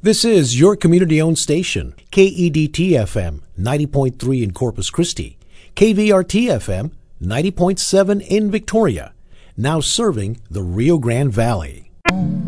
This is your community-owned station, KEDT-FM 90.3 in Corpus Christi, KVRT-FM 90.7 in Victoria, now serving the Rio Grande Valley.